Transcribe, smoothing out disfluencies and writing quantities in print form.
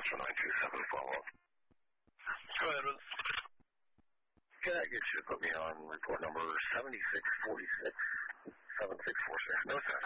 for 927 follow-up. Go ahead, Vince. Can I get you to put me on report number 7646? 7646. No, sir.